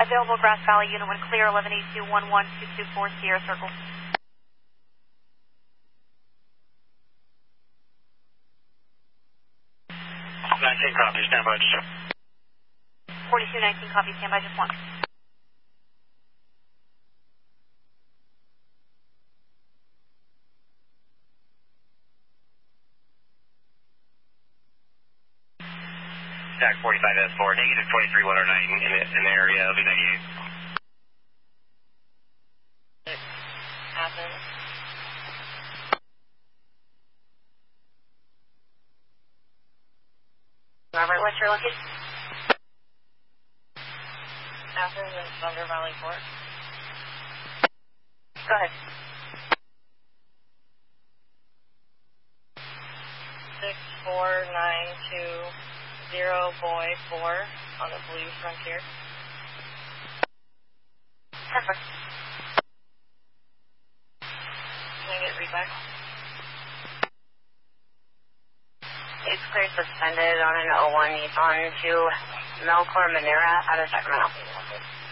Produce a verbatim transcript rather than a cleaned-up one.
Available Grass Valley, Unit one clear, eleven eight two one one two two four Sierra Circle. nineteen copy, stand by just one. forty-two nineteen copy, stand by just one. T A C forty-five S four, negative twenty-three one oh nine in the, in the area, L V ninety-eight. Athens. Robert, what's your location? Athens and Thunder Valley Fort. Go ahead. six four nine two zero boy four on the Blue Frontier. Perfect. Can I get readback? It's clear suspended on an oh one Nissan to Melcor Monera out of Sacramento.